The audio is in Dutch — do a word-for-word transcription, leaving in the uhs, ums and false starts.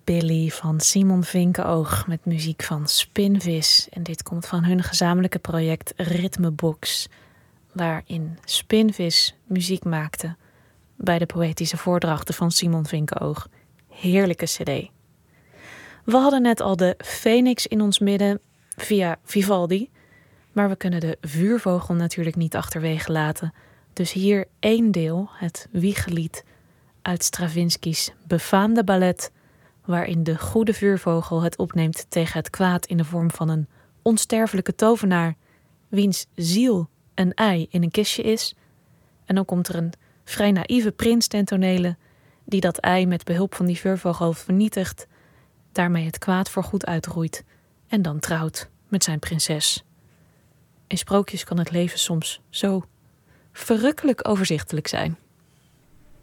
Billy van Simon Vinkenoog met muziek van Spinvis. En dit komt van hun gezamenlijke project Ritmebox, waarin Spinvis muziek maakte bij de poëtische voordrachten van Simon Vinkenoog. Heerlijke cd. We hadden net al de Phoenix in ons midden via Vivaldi, maar we kunnen de vuurvogel natuurlijk niet achterwege laten. Dus hier één deel, het Wiegelied uit Stravinsky's befaamde ballet, waarin de goede vuurvogel het opneemt tegen het kwaad in de vorm van een onsterfelijke tovenaar, wiens ziel een ei in een kistje is. En dan komt er een vrij naïeve prins ten tonele, die dat ei met behulp van die vuurvogel vernietigt, daarmee het kwaad voorgoed uitroeit en dan trouwt met zijn prinses. In sprookjes kan het leven soms zo verrukkelijk overzichtelijk zijn.